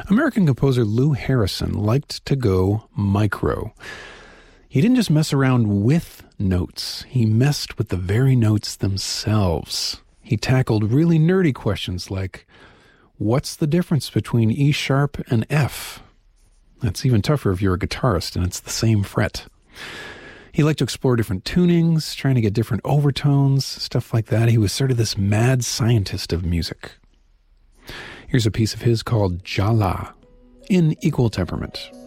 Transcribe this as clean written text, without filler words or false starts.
American composer Lou Harrison liked to go micro. He didn't just mess around with notes. He messed with the very notes themselves. He tackled really nerdy questions like, what's the difference between E sharp and F? That's even tougher if you're a guitarist and it's the same fret. He liked to explore different tunings, trying to get different overtones, stuff like that. He was sort of this mad scientist of music. Here's a piece of his called Jala, in equal temperament.